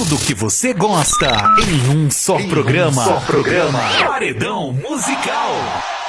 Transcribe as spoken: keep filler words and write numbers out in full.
Tudo que você gosta em um só em programa. Um só programa. Paredão Musical.